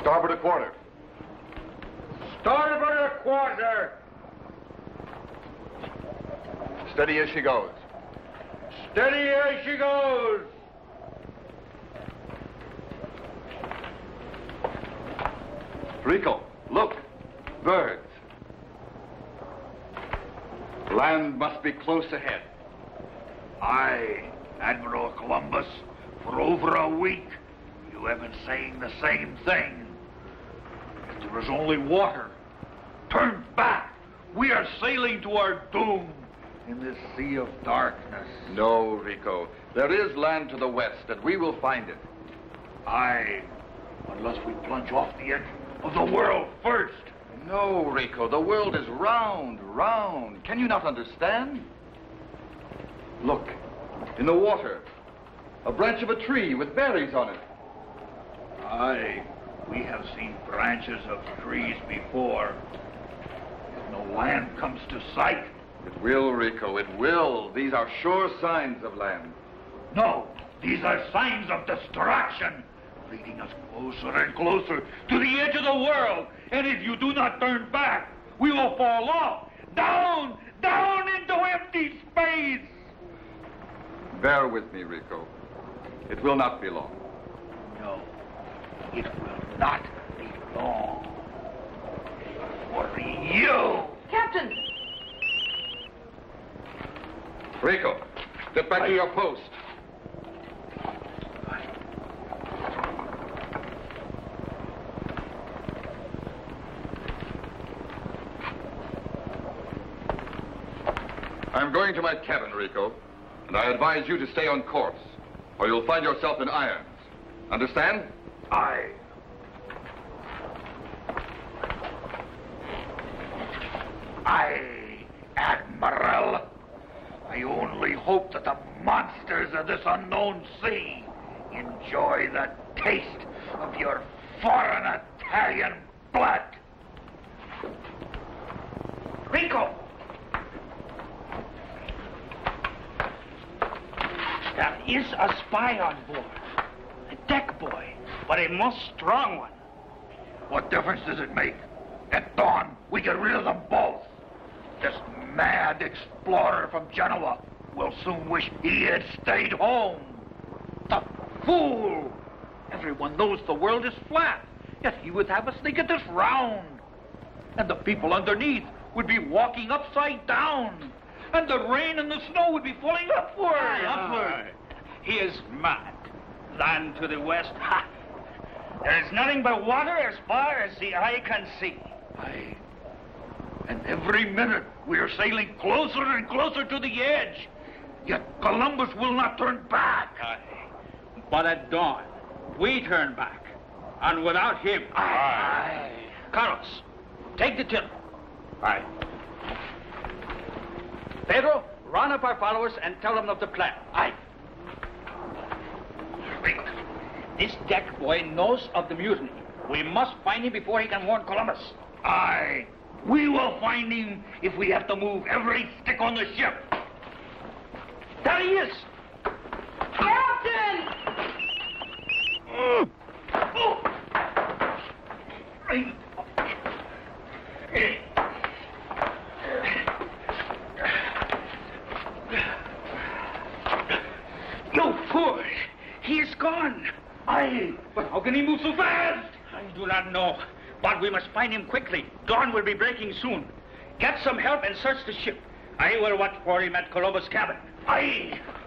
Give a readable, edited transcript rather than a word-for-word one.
Starboard a quarter. Starboard a quarter. Steady as she goes. Steady as she goes. Rico, look. Birds. Land must be close ahead. Aye, Admiral Columbus. For over a week, you have been saying the same thing. If there is only water, turn back. We are sailing to our doom in this sea of darkness. No, Rico. There is land to the west, and we will find it. Aye, unless we plunge off the edge of the world first. No, Rico. The world is round, round. Can you not understand? Look, in the water. A branch of a tree with berries on it. Aye, we have seen branches of trees before. If no land comes to sight. It will, Rico, it will. These are sure signs of land. No, these are signs of destruction, leading us closer and closer to the edge of the world. And if you do not turn back, we will fall off, down, down into empty space. Bear with me, Rico. It will not be long. No, it will not be long. For you. Captain! Rico, get back to your post. I'm going to my cabin, Rico, and I advise you to stay on course, or you'll find yourself in irons. Understand? Aye. Aye, Admiral. I only hope that the monsters of this unknown sea enjoy the taste of your foreign Italian blood. Rico! There is a spy on board. A deck boy, but a most strong one. What difference does it make? At dawn, we get rid of them both. This mad explorer from Genoa will soon wish he had stayed home. The fool! Everyone knows the world is flat, yet he would have us think it is round. And the people underneath would be walking upside down. And the rain and the snow would be falling upward. Upward. He is mad. Land to the west. Ha! There is nothing but water as far as the eye can see. Aye. And every minute we are sailing closer and closer to the edge. Yet Columbus will not turn back. Aye. But at dawn, we turn back. And without him... Aye. Carlos, take the tiller. Aye. Pedro, round up our followers and tell them of the plan. Aye. This deck boy knows of the mutiny. We must find him before he can warn Columbus. Aye. We will find him if we have to move every stick on the ship. There he is! Captain! No, fool! He is gone. Aye. But how can he move so fast? I do not know. But we must find him quickly. Dawn will be breaking soon. Get some help and search the ship. I will watch for him at Columbus' cabin. Aye.